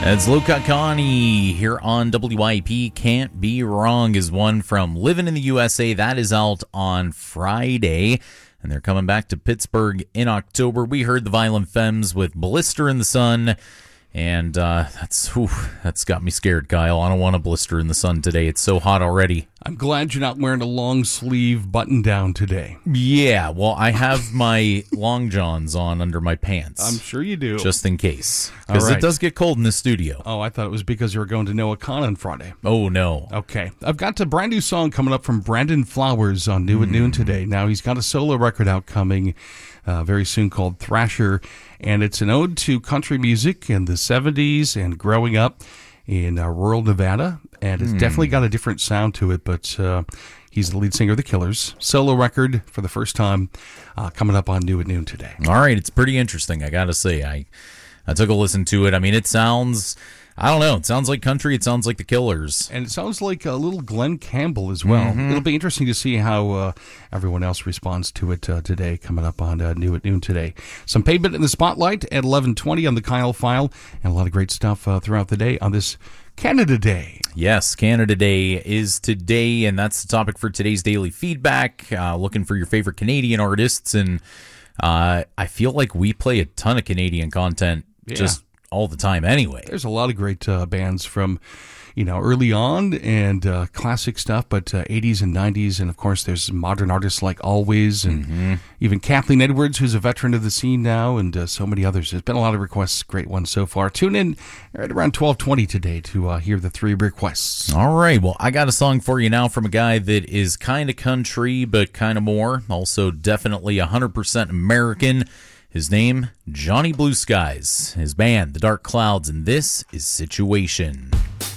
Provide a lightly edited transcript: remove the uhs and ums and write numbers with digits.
That's Luca Connie here on WYP. Can't Be Wrong is one from Living in the USA. That is out on Friday, and they're coming back to Pittsburgh in October. We heard the Violent Femmes with Blister in the Sun, and that's got me scared, Kyle. I don't want a blister in the sun today. It's so hot already. I'm glad you're not wearing a long sleeve button down today. Yeah, well, I have my long johns on under my pants. I'm sure you do. Just in case. Because right. It does get cold in the studio. Oh, I thought it was because you were going to Noah Khan on Friday. Oh, no. Okay. I've got a brand new song coming up from Brandon Flowers on New at Noon today. Now, he's got a solo record out coming very soon called Thrasher, and it's an ode to country music in the 70s and growing up in rural Nevada, and it's definitely got a different sound to it, but he's the lead singer of The Killers. Solo record for the first time coming up on New at Noon today. All right, it's pretty interesting, I gotta say. I took a listen to it. I mean, it sounds, I don't know, it sounds like country, it sounds like The Killers. And it sounds like a little Glenn Campbell as well. It'll be interesting to see how everyone else responds to it today, coming up on New at Noon today. Some Pavement in the Spotlight at 11:20 on the Kyle File, and a lot of great stuff throughout the day on this Canada Day. Yes, Canada Day is today, and that's the topic for today's daily feedback. Looking for your favorite Canadian artists, and I feel like we play a ton of Canadian content just all the time anyway. There's a lot of great bands from, early on and classic stuff, but 80s and 90s, and of course there's modern artists like Always, and even Kathleen Edwards, who's a veteran of the scene now, and so many others. There's been a lot of requests, great ones so far. Tune in right around 12:20 today to hear the 3 requests. All right, well, I got a song for you now from a guy that is kind of country, but kind of more, also definitely 100% American. His name, Johnny Blue Skies. His band, The Dark Clouds, and this is Situation.